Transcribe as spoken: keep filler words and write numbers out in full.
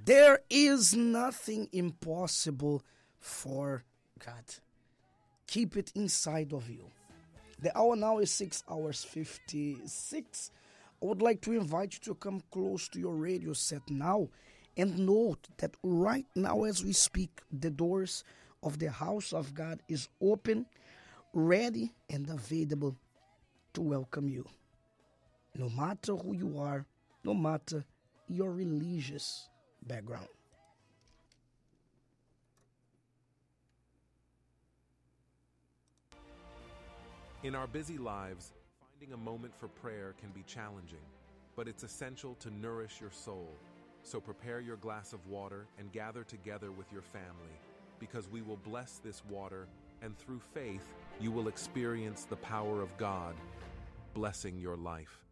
There is nothing impossible for God. Keep it inside of you. The hour now is six hours fifty-six. I would like to invite you to come close to your radio set now and note that right now as we speak, the doors of the house of God is open, ready and available to welcome you. No matter who you are, no matter your religious background. In our busy lives, finding a moment for prayer can be challenging, but it's essential to nourish your soul. So prepare your glass of water and gather together with your family, because we will bless this water, and through faith, you will experience the power of God, blessing your life.